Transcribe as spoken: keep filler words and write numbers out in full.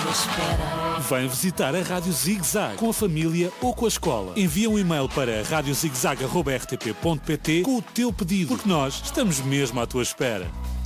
tua espera. Vem visitar a Rádio Zig Zag com a família ou com a escola. Envia um e-mail para rádio zig zag arroba r t p ponto p t com o teu pedido, porque nós estamos mesmo à tua espera.